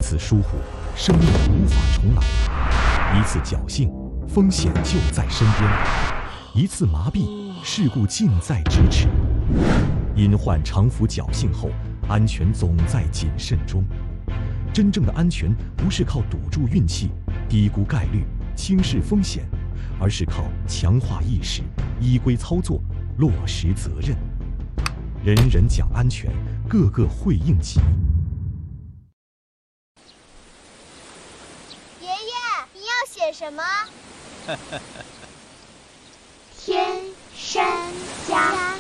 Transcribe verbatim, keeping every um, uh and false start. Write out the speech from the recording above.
次疏忽，生命无法重来；一次侥幸，风险就在身边；一次麻痹，事故近在咫尺。因患常服侥幸后，安全总在谨慎中。真正的安全不是靠赌注运气、低估概率、轻视风险，而是靠强化意识、依规操作、落实责任。人人讲安全，个个会应急。 爷爷，你要写什么？ 天山家。